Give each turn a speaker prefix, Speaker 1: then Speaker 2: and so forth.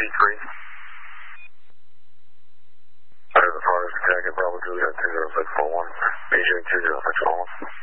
Speaker 1: P3. I have the progress attack at Bravo Juliet 20641. BJ 20641.